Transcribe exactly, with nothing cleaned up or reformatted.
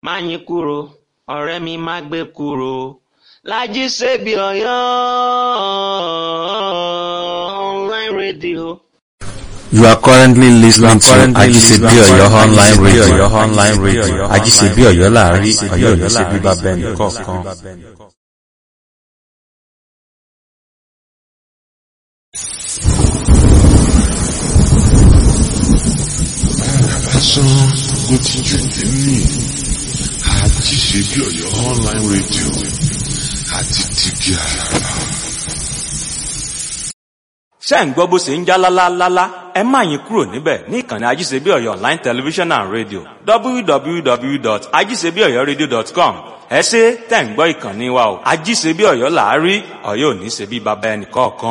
Máyìnkúrò ọ̀rẹ́ mi má gbé kúrò, Lájí Ṣebí Ọ̀yọ́ online radio. You are currently listening to Ajisebi Oyo online radio. Online radio. Ajisebi Oyo láàrin Ọ̀yọ́ Ọ̀yọ́ ṣe bíbá bẹ́ẹ̀ni kọ̀ọ̀kan. Lásán ló ti jù nínú Ajisebi Oyo online radio àti tìbí àràrà. Ṣé ń gbọ́ bó ṣe ń já lálálálá? Ẹ má yín kúrò níbẹ̀ ní ìkànnì Ajisebi Oyo online television and radio w w w dot ajisebi oyo radio dot com. Ẹ ṣé tẹ̀ ń gbọ́ ìkànnì wa o. Ajisebi Oyo láàrí Ọ̀yọ́ ò ní ṣe bí baba ẹnì kọ̀ọ̀kan.